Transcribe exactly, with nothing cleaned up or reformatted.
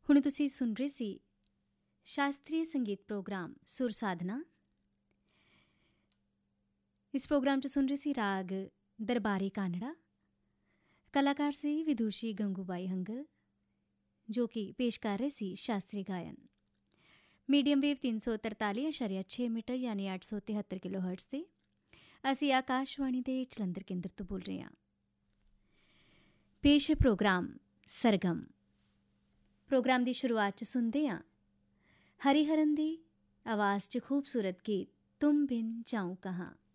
ਹੁਣ ਤੁਸੀਂ ਸੁਣ ਰਹੇ ਸੀ ਸ਼ਾਸਤਰੀ ਸੰਗੀਤ ਪ੍ਰੋਗਰਾਮ ਸੁਰ ਸਾਧਨਾ। ਇਸ ਪ੍ਰੋਗਰਾਮ 'ਚ ਸੁਣ ਰਹੇ ਸੀ ਰਾਗ ਦਰਬਾਰੀ ਕਾਨੜਾ। ਕਲਾਕਾਰ ਸੀ ਵਿਦੂਸ਼ੀ ਗੰਗੂਬਾਈ ਹੰਗਲ, ਜੋ ਕਿ ਪੇਸ਼ ਕਰ ਰਹੇ ਸੀ ਸ਼ਾਸਤਰੀ ਗਾਇਨ। ਮੀਡੀਅਮ ਵੇਵ ਤਿੰਨ ਸੌ ਤਰਤਾਲੀ ਅਸ਼ਾਰੀਆ ਛੇ ਮੀਟਰ ਯਾਨੀ ਅੱਠ ਸੌ ਤਿਹੱਤਰ ਕਿਲੋ ਹਰਟਜ਼ 'ਤੇ। ਅਸੀਂ ਆਕਾਸ਼ਵਾਣੀ ਦੇ ਜਲੰਧਰ ਕੇਂਦਰ ਤੋਂ ਬੋਲ ਰਹੇ ਹਾਂ। ਪੇਸ਼ ਹੈ ਪ੍ਰੋਗਰਾਮ ਸਰਗਮ। ਪ੍ਰੋਗਰਾਮ ਦੀ ਸ਼ੁਰੂਆਤ 'ਚ ਸੁਣਦੇ ਹਾਂ ਹਰੀਹਰਨ ਦੀ ਆਵਾਜ਼ 'ਚ ਖੂਬਸੂਰਤ ਗੀਤ ਤੁਮ ਬਿਨ ਜਾਊਂ ਕਹਾਂ।